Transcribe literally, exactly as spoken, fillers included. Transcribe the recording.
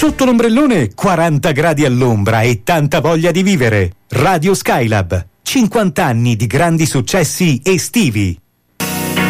Sotto l'ombrellone quaranta gradi all'ombra e tanta voglia di vivere. Radio Skylab, cinquanta anni di grandi successi estivi.